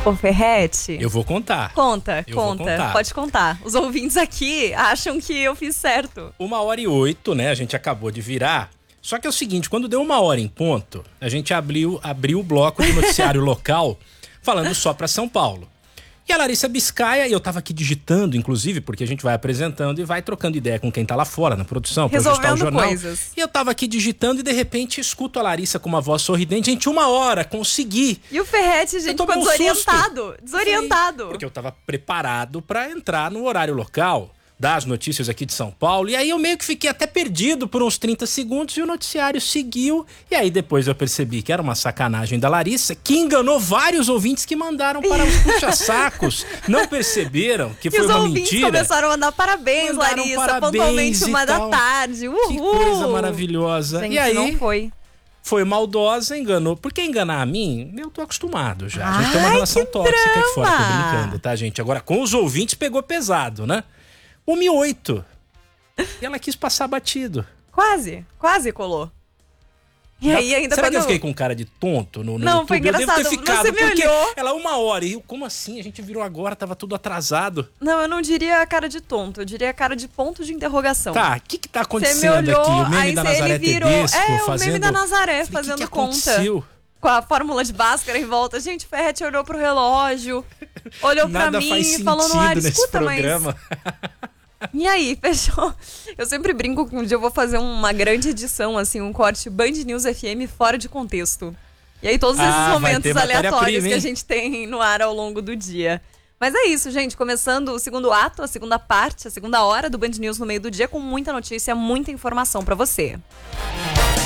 Ô, Ferrete. Eu vou contar. Conta. Vou contar. Pode contar. Os ouvintes aqui acham que eu fiz certo. 1h08, né? A gente acabou de virar. Só que é o seguinte, quando deu 1h em ponto, a gente abriu o bloco do noticiário local falando só pra São Paulo. E a Larissa Biscaia, e eu tava aqui digitando, inclusive, porque a gente vai apresentando e vai trocando ideia com quem tá lá fora, na produção, pra ajustar o jornal. Coisas. E eu tava aqui digitando e de repente escuto a Larissa com uma voz sorridente. Gente, 1h, consegui. E o Ferrete, gente, ficou desorientado. Desorientado. Porque eu tava preparado pra entrar no horário local das notícias aqui de São Paulo. E aí eu meio que fiquei até perdido por uns 30 segundos e o noticiário seguiu. E aí depois eu percebi que era uma sacanagem da Larissa, que enganou vários ouvintes que mandaram para os puxa-sacos. Não perceberam que foi uma mentira. E os ouvintes começaram a mandar parabéns, Larissa. Parabéns, pontualmente 1h. Uhul. Que coisa maravilhosa. Gente, e aí não foi. Foi maldosa, enganou. Porque enganar a mim, eu tô acostumado já. A gente tem uma relação tóxica aqui fora. Tô brincando, tá, gente? Agora, com os ouvintes pegou pesado, né? 1h08. E ela quis passar batido. Quase colou. E aí ainda Será quando que eu fiquei com cara de tonto no Não, YouTube? foi engraçado. Eu devo ter ficado, você me olhou. Ela 1h. E eu, como assim? A gente virou agora, tava tudo atrasado. Não, eu não diria cara de tonto. Eu diria cara de ponto de interrogação. Tá, o que tá acontecendo você me olhou, aqui? O meme aí da Nazaré virou, Tedesco fazendo... o meme da Nazaré fazendo que conta. Aconteceu? Com a fórmula de Bhaskara em volta. Gente, o Ferrete olhou pro relógio, olhou pra mim e falou no ar, escuta, programa. E aí, fechou? Eu sempre brinco que um dia eu vou fazer uma grande edição, assim, um corte Band News FM fora de contexto. E aí todos esses momentos aleatórios que a gente tem no ar ao longo do dia. Mas é isso, gente. Começando o segundo ato, a segunda parte, a segunda hora do Band News no meio do dia com muita notícia, muita informação pra você.